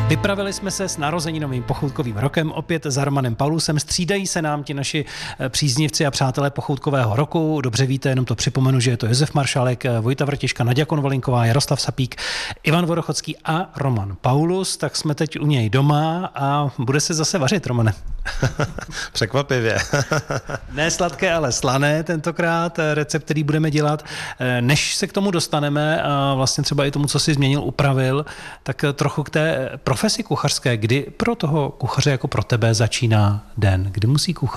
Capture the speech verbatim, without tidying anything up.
Vypravili jsme se s narozeninovým pochoutkovým rokem opět za Romanem Paulusem. Střídají se nám ti naši příznivci a přátelé pochoutkového roku. Dobře víte, jenom to připomenu, že je to Josef Maršálek, Vojta Vrtiška, Naďa Konvalinková, Jaroslav Sapík, Ivan Vorochocký a Roman Paulus. Tak jsme teď u něj doma a bude se zase vařit, Romane. Překvapivě. Ne sladké, ale slané tentokrát recept, který budeme dělat. Než se k tomu dostaneme a vlastně třeba i tomu, co si změnil, upravil, tak trochu k té profesi kuchařské. Kdy pro toho kuchaře jako pro tebe začíná den? Kdy musí kuchař